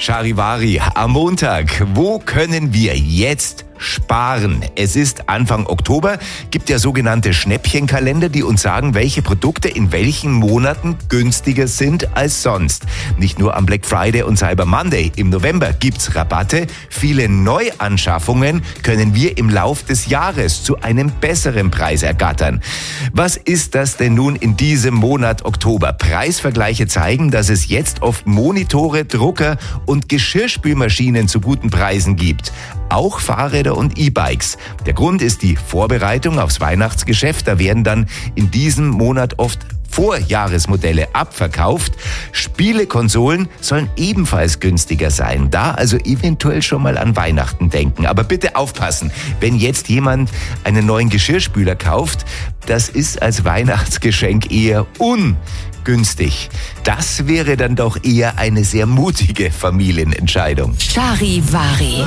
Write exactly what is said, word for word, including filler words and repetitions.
Charivari am Montag. Wo können wir jetzt sparen? Es ist Anfang Oktober, gibt ja sogenannte Schnäppchenkalender, die uns sagen, welche Produkte in welchen Monaten günstiger sind als sonst. Nicht nur am Black Friday und Cyber Monday. Im November gibt's Rabatte. Viele Neuanschaffungen können wir im Lauf des Jahres zu einem besseren Preis ergattern. Was ist das denn nun in diesem Monat Oktober? Preisvergleiche zeigen, dass es jetzt oft Monitore, Drucker und Geschirrspülmaschinen zu guten Preisen gibt. Auch Fahrräder und E-Bikes. Der Grund ist die Vorbereitung aufs Weihnachtsgeschäft. Da werden dann in diesem Monat oft Vorjahresmodelle abverkauft. Spielekonsolen sollen ebenfalls günstiger sein. Da also eventuell schon mal an Weihnachten denken. Aber bitte aufpassen, wenn jetzt jemand einen neuen Geschirrspüler kauft, das ist als Weihnachtsgeschenk eher ungünstig. Das wäre dann doch eher eine sehr mutige Familienentscheidung. Charivari.